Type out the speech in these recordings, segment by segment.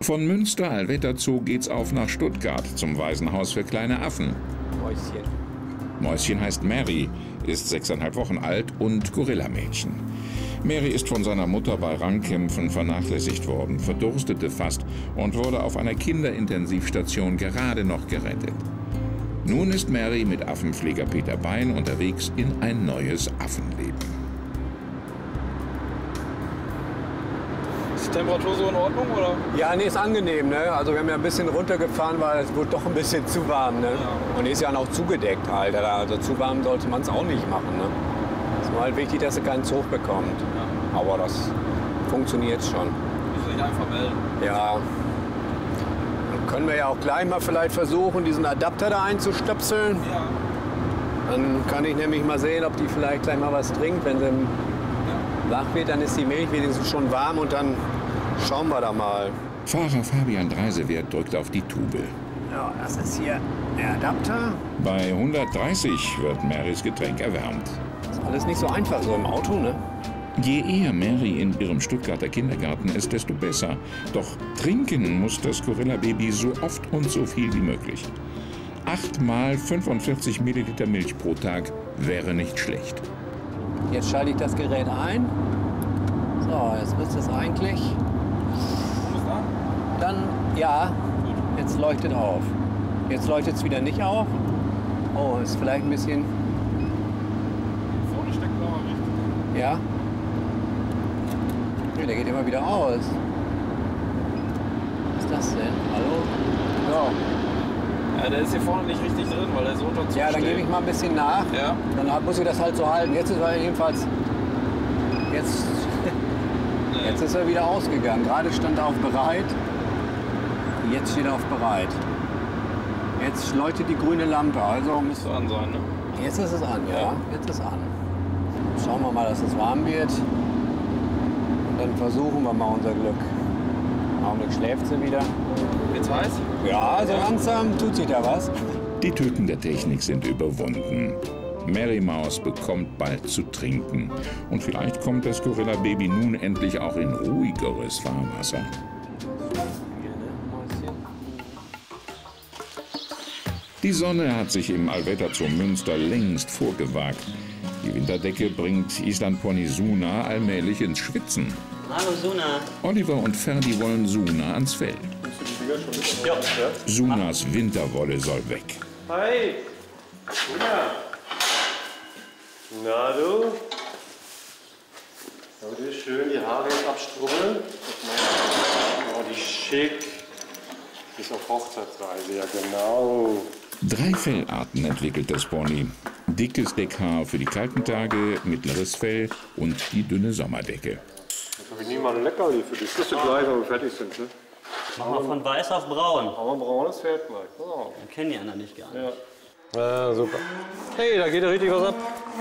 Von Münster-Allwetter Zoo geht's auf nach Stuttgart zum Waisenhaus für kleine Affen. Mäuschen. Mäuschen heißt Mary, ist 6,5 Wochen alt und Gorillamädchen. Mary ist von seiner Mutter bei Rangkämpfen vernachlässigt worden, verdurstete fast und wurde auf einer Kinderintensivstation gerade noch gerettet. Nun ist Mary mit Affenpfleger Peter Bein unterwegs in ein neues Affenleben. Ist die Temperatur so in Ordnung, oder? Ja, nee, ist angenehm, ne? Also wir haben ja ein bisschen runtergefahren, weil es wurde doch ein bisschen zu warm, ne? Ja. Und ist ja noch zugedeckt halt. Also zu warm sollte man es auch nicht machen, ne? Es ist nur halt wichtig, dass er keinen Zug bekommt. Ja. Aber das funktioniert schon. Die sich einfach melden. Ja. Dann können wir ja auch gleich mal vielleicht versuchen, diesen Adapter da einzustöpseln. Ja. Dann kann ich nämlich mal sehen, ob die vielleicht gleich mal was trinkt. Wenn sie wach wird, dann ist die Milch wenigstens schon warm und dann schauen wir da mal. Fahrer Fabian Dreisewert drückt auf die Tube. Ja, das ist hier der Adapter. Bei 130 wird Marys Getränk erwärmt. Ist alles nicht so einfach so im Auto, ne? Je eher Mary in ihrem Stuttgarter Kindergarten ist, desto besser. Doch trinken muss das Gorilla-Baby so oft und so viel wie möglich. 8 mal 45 Milliliter Milch pro Tag wäre nicht schlecht. Jetzt schalte ich das Gerät ein. So, jetzt müsste es eigentlich. Dann, ja, jetzt leuchtet auf. Jetzt leuchtet es wieder nicht auf. Oh, ist vielleicht ein bisschen. Vorne steckt aber richtig. Ja. Nee, der geht immer wieder aus. Was ist das denn? Hallo? So. Ja, der ist hier vorne nicht richtig drin, weil der so unter Zug Ja, dann gebe ich mal ein bisschen nach. Ja. Dann muss ich das halt so halten. Jetzt ist er jedenfalls. Jetzt ist er wieder ausgegangen. Gerade stand er auf bereit. Jetzt steht er auf bereit. Jetzt leuchtet die grüne Lampe. Also Müsste an sein, ne? jetzt ist es an, ja. Jetzt ist es an. Schauen wir mal, dass es warm wird. Und dann versuchen wir mal unser Glück. Im Augenblick schläft sie wieder. Jetzt heiß? Ja, so langsam tut sich da was. Die Tücken der Technik sind überwunden. Mary Maus bekommt bald zu trinken. Und vielleicht kommt das Gorilla-Baby nun endlich auch in ruhigeres Fahrwasser. Die Sonne hat sich im Allwetter Zoo Münster längst vorgewagt. Die Winterdecke bringt Islandpony Suna allmählich ins Schwitzen. Hallo Suna. Oliver und Ferdi wollen Suna ans Fell. Ja. Sunas Winterwolle soll weg. Hi! Suna! Na du? Soll dir schön die Haare jetzt abstrubbeln? Oh, die schick. Die ist auf Hochzeitsreise, ja genau. 3 Fellarten entwickelt das Pony. Dickes Deckhaar für die kalten Tage, mittleres Fell und die dünne Sommerdecke. Jetzt habe ich nie mal ein Leckerli für dich. Kriegst du gleich, wenn wir fertig sind, ne? Mach mal von weiß auf braun. Aber ein braunes Pferd gleich. Genau. Wir kennen die anderen nicht gar nicht. Ja. Super. Hey, da geht ja richtig was ab.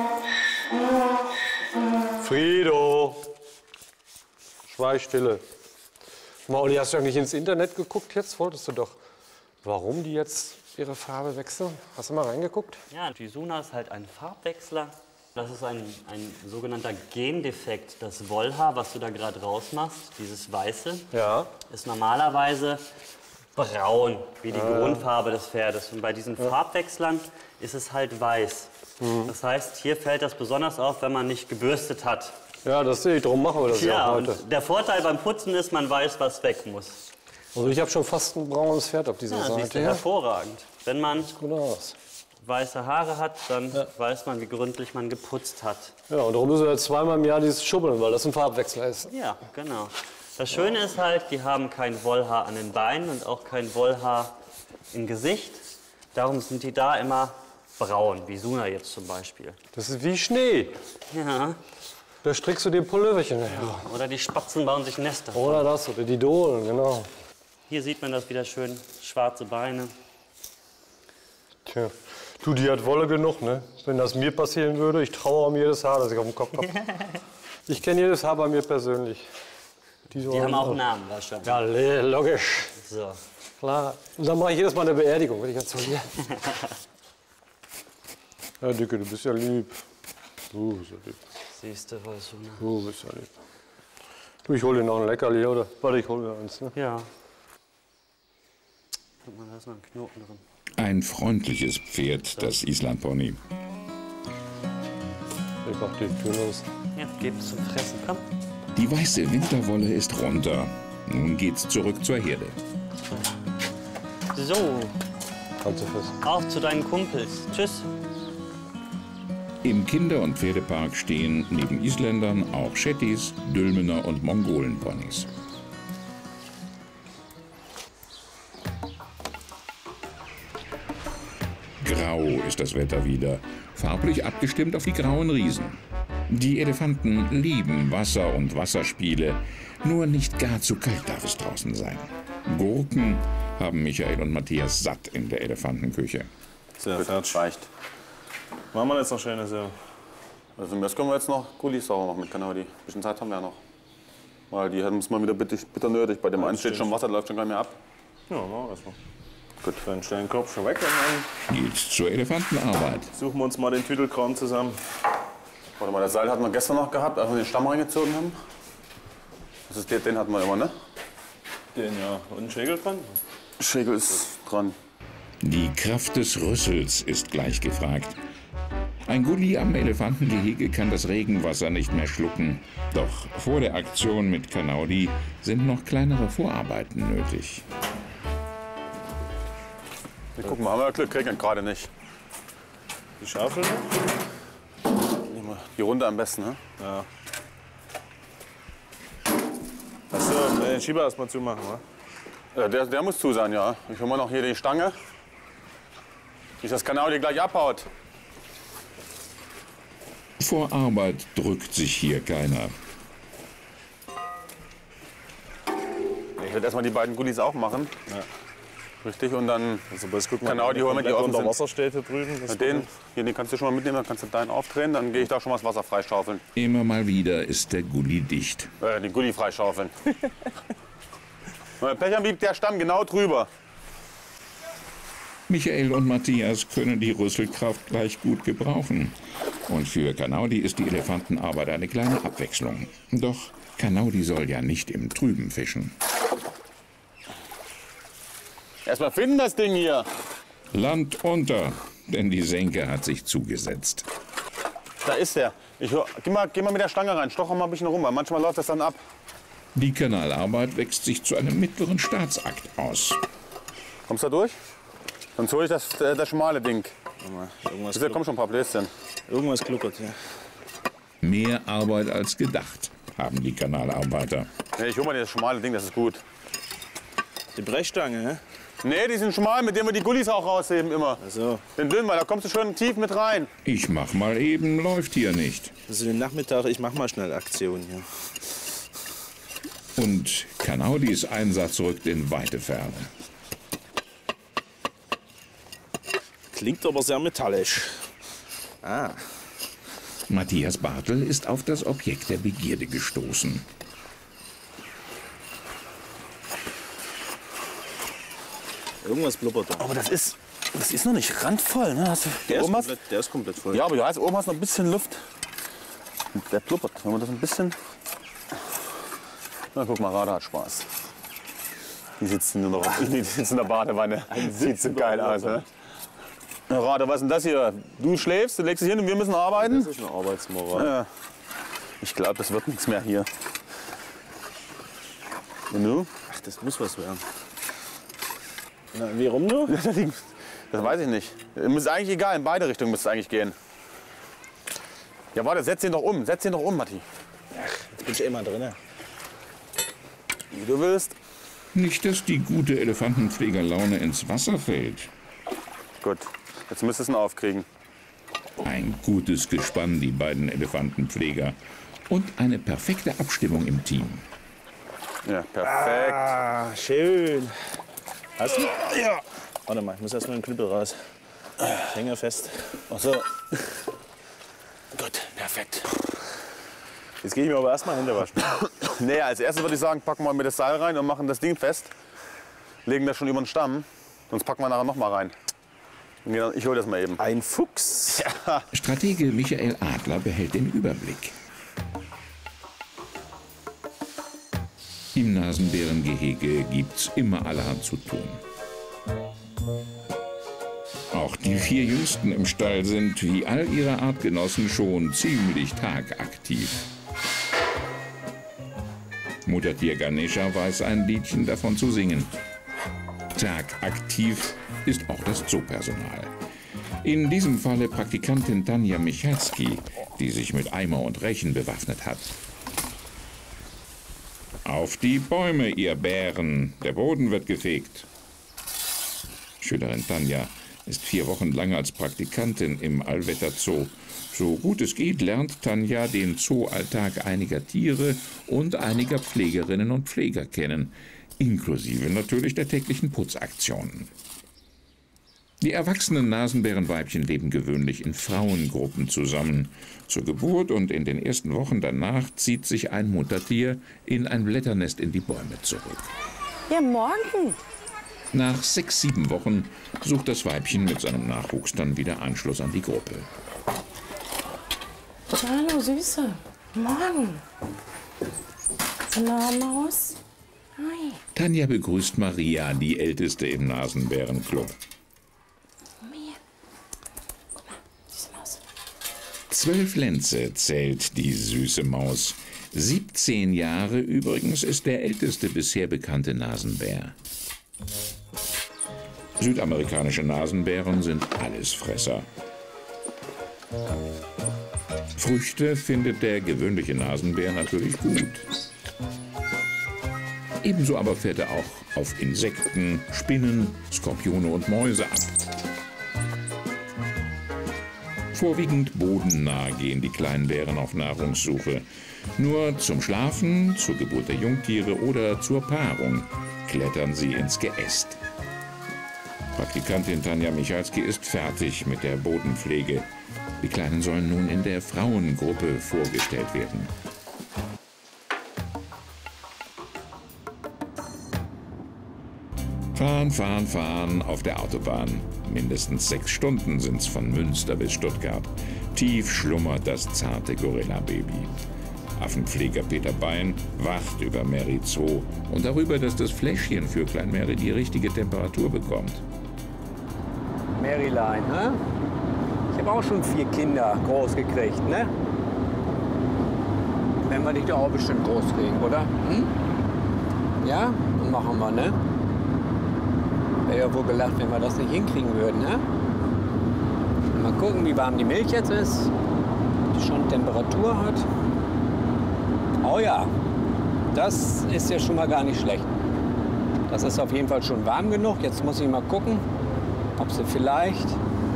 Frido! Schweigstille. Mauli, hast du eigentlich ins Internet geguckt jetzt? Wolltest du doch. Warum die jetzt ihre Farbe wechseln? Hast du mal reingeguckt? Ja, die Suna ist halt ein Farbwechsler. Das ist ein sogenannter Gendefekt. Das Wollhaar, was du da gerade rausmachst, dieses Weiße, Ja. ist normalerweise braun, wie die Grundfarbe des Pferdes. Und bei diesen Farbwechslern ist es halt weiß. Das heißt, hier fällt das besonders auf, wenn man nicht gebürstet hat. Ja, das sehe ich. Darum machen wir das ja Ja, auch und heute. der Vorteil beim Putzen ist, man weiß, was weg muss. Also ich habe schon fast ein braunes Pferd auf dieser Ja, siehst Seite. du, Ja, hervorragend. Wenn man gut aus. weiße Haare hat, dann weiß man, wie gründlich man geputzt hat. Ja, und darum müssen wir jetzt zweimal im Jahr dieses Schubbeln, weil das ein Farbwechsler ist. Ja, genau. Das Schöne ist halt, die haben kein Wollhaar an den Beinen und auch kein Wollhaar im Gesicht. Darum sind die da immer braun, wie Suna jetzt zum Beispiel. Das ist wie Schnee. Ja. Da strickst du dir Pulloverchen her. Oder die Spatzen bauen sich Nester. Oder das, oder die Dohlen, genau. Hier sieht man das wieder schön, schwarze Beine. Tja, du, die hat Wolle genug, ne? Wenn das mir passieren würde, ich traue um jedes Haar, das ich auf dem Kopf habe. Ich kenne jedes Haar bei mir persönlich. Die haben auch einen Namen wahrscheinlich. Ja, logisch. So. Klar. Und dann mache ich jedes Mal eine Beerdigung, wenn ich jetzt verliere. Ja, Dicke, du bist ja lieb. Du bist ja lieb. Siehst du, wohl, Suna. Du bist ja lieb. Du, ich hole dir noch ein Leckerli, oder? Warte, ich hole mir eins, ne? Ja. Guck mal, da ist noch ein Knoten drin. Ein freundliches Pferd, das Islandpony. Ich mach die Tür los. Ja, gib's zum Fressen, komm. Die weiße Winterwolle ist runter. Nun geht's zurück zur Herde. So, Kannst du fest. auf zu deinen Kumpels. Tschüss. Im Kinder- und Pferdepark stehen neben Isländern auch Shetties, Dülmener und Mongolenponys. Grau ist das Wetter wieder, farblich abgestimmt auf die grauen Riesen. Die Elefanten lieben Wasser und Wasserspiele, nur nicht gar zu kalt darf es draußen sein. Gurken haben Michael und Matthias satt in der Elefantenküche. Sehr fertig. Reicht. Machen wir jetzt noch schöne so. Also das können wir jetzt noch Gullis sauber machen mit Kanadi. Ein bisschen Zeit haben wir ja noch. Weil die haben es mal wieder bitter nötig. Bei dem einen steht schon Wasser, läuft schon gar nicht mehr ab. Ja, machen wir erstmal. Gut, dann stellen den Kopf schon weg und Geht's zur Elefantenarbeit. dann suchen wir uns mal den Tüdelkram zusammen. Warte mal, das Seil hatten wir gestern noch gehabt, als wir den Stamm reingezogen haben. Das ist den hatten wir immer, ne? Den ja. Und einen Schägel dran? Schägel ist dran. Die Kraft des Rüssels ist gleich gefragt. Ein Gulli am Elefantengehege kann das Regenwasser nicht mehr schlucken. Doch vor der Aktion mit Kanaudi sind noch kleinere Vorarbeiten nötig. Wir gucken mal, haben wir Glück, kriegen wir gerade nicht. Die Schaufel noch? Nehmen wir die Runde am besten, ne? Ja. Achso, den Schieber erstmal zumachen, wa? Der muss zu sein, ja. Ich hole mal noch hier die Stange. Nicht, dass Kanaudi gleich abhaut. Vor Arbeit drückt sich hier keiner. Ich werde erstmal die beiden Gullis auch machen. Ja. Richtig, und dann Also, bloß guck mal, Kanaudi holen wir die komplett offen unter sind. Wasser steht hier drüben. Das Mit den, hier, den kannst du schon mal mitnehmen, dann kannst du deinen aufdrehen, dann gehe ich da schon mal das Wasser freischaufeln. Immer mal wieder ist der Gulli dicht. Den Gulli freischaufeln. Wenn wir Pech haben, liegt der Stamm genau drüber. Michael und Matthias können die Rüsselkraft gleich gut gebrauchen. Und für Kanaudi ist die Elefantenarbeit eine kleine Abwechslung. Doch Kanaudi soll ja nicht im Trüben fischen. Erstmal finden das Ding hier. Land unter, denn die Senke hat sich zugesetzt. Da ist der. Geh mal mit der Stange rein, stocher mal ein bisschen rum, weil manchmal läuft das dann ab. Die Kanalarbeit wächst sich zu einem mittleren Staatsakt aus. Kommst du da durch? Sonst hole ich das schmale Ding. Irgendwas, Da kommen schon ein paar Bläschen. irgendwas gluckert, ja. Mehr Arbeit als gedacht haben die Kanalarbeiter. Nee, ich hole mal das schmale Ding, das ist gut. Die Brechstange, hä? Nee, die sind schmal, mit denen wir die Gullis auch rausheben immer. Also, Den dünn, weil da kommst du schön tief mit rein. Ich mach mal eben, läuft hier nicht. also den Nachmittag, ich mach mal schnell Aktion hier. Und Kanaudis Einsatz rückt in weite Ferne. Klingt aber sehr metallisch. Ah, Matthias Bartel ist auf das Objekt der Begierde gestoßen. irgendwas blubbert da. Aber das ist noch nicht randvoll, ne? Hast du, Der ist komplett voll. ja, aber ja, oben hast du noch ein bisschen Luft. Der blubbert. Wenn man das ein bisschen... Na, guck mal, Rada hat Spaß. Die sitzen nur noch die sitzen in der Badewanne. Sieht so geil aus, ne? Na, Rada, was ist denn das hier? Du schläfst, du legst dich hin und wir müssen arbeiten? Das ist eine Arbeitsmoral. Ja. Ich glaube, das wird nichts mehr hier. Und du? Ach, das muss was werden. Na, wie rum du? Das weiß ich nicht. Ist eigentlich egal, in beide Richtungen müsste es eigentlich gehen. Ja, warte, setz ihn doch um. Setz ihn doch um, Matti. Jetzt bin ich immer drin. Wie du willst. Nicht, dass die gute Elefantenpflegerlaune ins Wasser fällt. Gut, jetzt müsstest du ihn aufkriegen. Ein gutes Gespann, die beiden Elefantenpfleger. Und eine perfekte Abstimmung im Team. Ja, perfekt. Ah, schön. Hast du? Ja. Warte mal, ich muss erst mal den Knüppel raus. Ich hänge fest. Ach so. Gut, perfekt. Jetzt gehe ich mir aber erstmal Hände waschen. Nee, als erstes würde ich sagen, packen wir mit das Seil rein und machen das Ding fest. Legen das schon über den Stamm. Sonst packen wir nachher noch mal rein. Ich hole das mal eben. Ein Fuchs. Ja. Stratege Michael Adler behält den Überblick. Im Nasenbärengehege gibt's immer allerhand zu tun. Auch die 4 Jüngsten im Stall sind, wie all ihre Artgenossen, schon ziemlich tagaktiv. Muttertier Ganesha weiß ein Liedchen davon zu singen. Tagaktiv ist auch das Zoopersonal. In diesem Falle Praktikantin Tanja Michalski, die sich mit Eimer und Rechen bewaffnet hat. Auf die Bäume, ihr Bären, der Boden wird gefegt. Schülerin Tanja ist 4 Wochen lang als Praktikantin im Allwetterzoo. So gut es geht, lernt Tanja den Zooalltag einiger Tiere und einiger Pflegerinnen und Pfleger kennen, inklusive natürlich der täglichen Putzaktionen. Die erwachsenen Nasenbärenweibchen leben gewöhnlich in Frauengruppen zusammen. Zur Geburt und in den ersten Wochen danach zieht sich ein Muttertier in ein Blätternest in die Bäume zurück. Ja, morgen. Nach 6, 7 Wochen sucht das Weibchen mit seinem Nachwuchs dann wieder Anschluss an die Gruppe. Hallo, Süße. Morgen. Na, Maus? Hi. Tanja begrüßt Maria, die Älteste im Nasenbärenclub. Guck mal, süße Maus. 12 Lenze zählt die süße Maus. 17 Jahre übrigens ist der älteste bisher bekannte Nasenbär. Südamerikanische Nasenbären sind Allesfresser. Früchte findet der gewöhnliche Nasenbär natürlich gut. Ebenso aber fährt er auch auf Insekten, Spinnen, Skorpione und Mäuse ab. Vorwiegend bodennah gehen die kleinen Bären auf Nahrungssuche. Nur zum Schlafen, zur Geburt der Jungtiere oder zur Paarung klettern sie ins Geäst. Praktikantin Tanja Michalski ist fertig mit der Bodenpflege. Die Kleinen sollen nun in der Frauengruppe vorgestellt werden. Fahren, fahren, fahren auf der Autobahn. Mindestens 6 Stunden sind's von Münster bis Stuttgart. Tief schlummert das zarte Gorilla-Baby. Affenpfleger Peter Bein wacht über Mary Zoo und darüber, dass das Fläschchen für Klein Mary die richtige Temperatur bekommt. Marylein, ne? Ich habe auch schon 4 Kinder groß gekriegt, ne? Wenn wir dich doch auch bestimmt groß kriegen, oder? Hm? Ja? Dann machen wir, ne? Wäre ja wohl gelacht, wenn wir das nicht hinkriegen würden, ne? Mal gucken, wie warm die Milch jetzt ist. Die schon Temperatur hat. Oh ja, das ist ja schon mal gar nicht schlecht. Das ist auf jeden Fall schon warm genug. Jetzt muss ich mal gucken, ob sie vielleicht...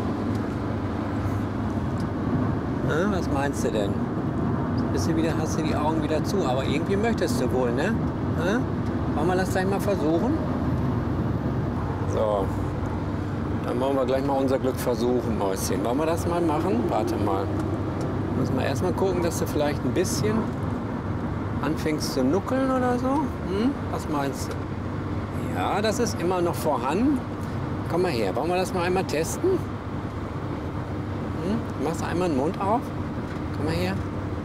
Na, was meinst du denn? Hast du die Augen wieder zu, aber irgendwie möchtest du wohl, ne? Na? Wollen wir das gleich mal versuchen? So, dann wollen wir gleich mal unser Glück versuchen, Mäuschen. Wollen wir das mal machen? Warte mal. Müssen wir erst mal gucken, dass du vielleicht ein bisschen anfängst zu nuckeln oder so. Hm? Was meinst du? Ja, das ist immer noch vorhanden. Komm mal her, wollen wir das mal einmal testen? Hm? Machst du einmal den Mund auf? Komm mal her.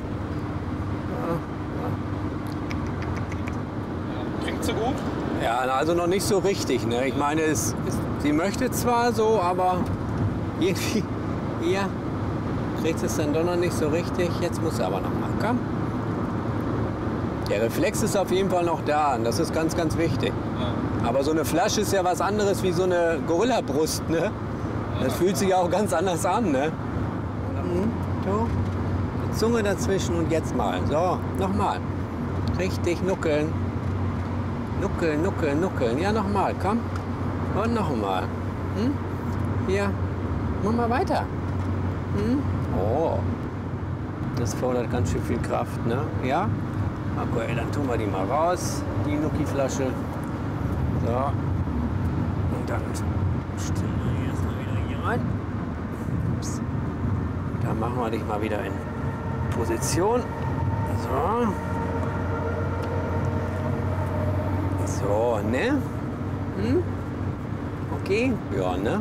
Klingt so gut? Ja, also noch nicht so richtig. Ne? Ich meine, sie möchte zwar so, aber irgendwie hier kriegt es dann doch noch nicht so richtig. Jetzt muss sie aber noch mal. Komm. Der Reflex ist auf jeden Fall noch da. Und das ist ganz, ganz wichtig. Ja. Aber so eine Flasche ist ja was anderes wie so eine Gorillabrust. Ne? Das fühlt sich auch ganz anders an. Ne? So. Die Zunge dazwischen und jetzt mal. So, nochmal. Richtig nuckeln. Nuckeln, nuckeln, nuckeln. Ja, nochmal, komm. Und nochmal. Hm? Hier, mach mal weiter. Hm? Oh, das fordert ganz schön viel Kraft, ne? Ja? Okay, dann tun wir die mal raus, die Nucki-Flasche. So. Und dann stellen wir die erstmal wieder hier rein. Ups. Dann machen wir dich mal wieder in Position. So. So, ne? Hm? Okay? Ja, ne?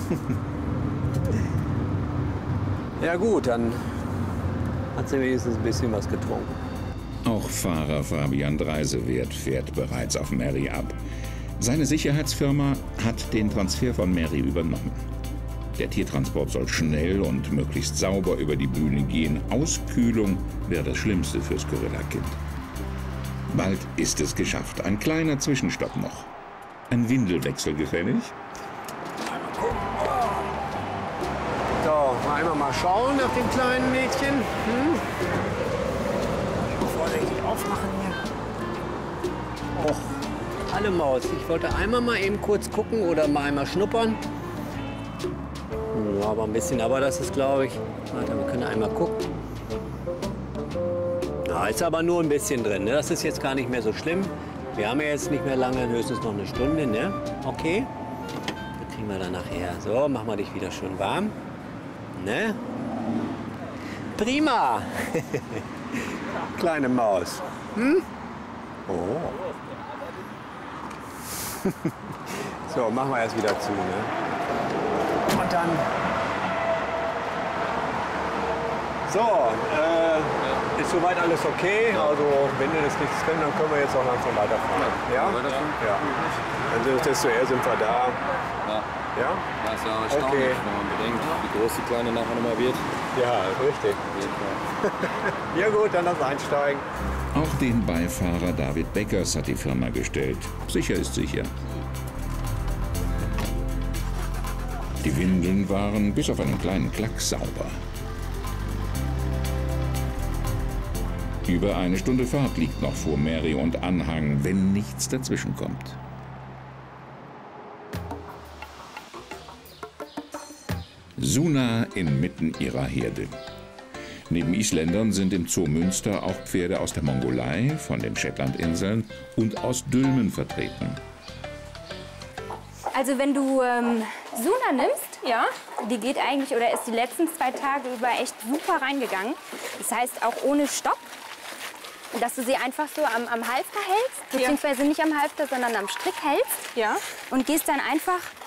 Ja gut, dann hat sie wenigstens ein bisschen was getrunken. Auch Fahrer Fabian Dreisewert fährt bereits auf Mary ab. Seine Sicherheitsfirma hat den Transfer von Mary übernommen. Der Tiertransport soll schnell und möglichst sauber über die Bühne gehen. Auskühlung wäre das Schlimmste fürs Gorillakind. Bald ist es geschafft. Ein kleiner Zwischenstopp noch. Ein Windelwechsel gefällig? So, einmal mal schauen nach dem kleinen Mädchen. Vorsichtig aufmachen hier. Och, alle Maus. Ich wollte einmal mal eben kurz gucken oder mal einmal schnuppern. Ja, aber ein bisschen, aber das ist, glaube ich. Warte, wir können einmal gucken. Ja, ist aber nur ein bisschen drin. Ne? Das ist jetzt gar nicht mehr so schlimm. Wir haben ja jetzt nicht mehr lange, höchstens noch eine Stunde. Ne? Okay. Das kriegen wir dann nachher. So, machen wir dich wieder schön warm. Ne? Prima. Kleine Maus. Oh. So, machen wir erst wieder zu. Ne? Und dann. So, ist soweit alles okay? Also, wenn wir das nichts können, dann können wir jetzt auch langsam weiterfahren. Ja? Ja. Also, desto eher sind wir da. Ja? Das ist ja erstaunlich, Okay. wenn man bedenkt, wie groß die Kleine nachher nochmal wird. Ja, richtig. Ja gut, dann lass einsteigen. Auch den Beifahrer David Beckers hat die Firma gestellt. Sicher ist sicher. Die Windeln waren bis auf einen kleinen Klack sauber. Über eine Stunde Fahrt liegt noch vor Mary und Anhang, wenn nichts dazwischen kommt. Suna inmitten ihrer Herde. Neben Isländern sind im Zoo Münster auch Pferde aus der Mongolei, von den Shetlandinseln und aus Dülmen vertreten. Also wenn du Suna nimmst, ja, die geht eigentlich oder ist die letzten 2 Tage über echt super reingegangen. Das heißt auch ohne Stopp, dass du sie einfach so am Halfter hältst, beziehungsweise nicht am Halfter, sondern am Strick hältst. Ja. Und gehst dann einfach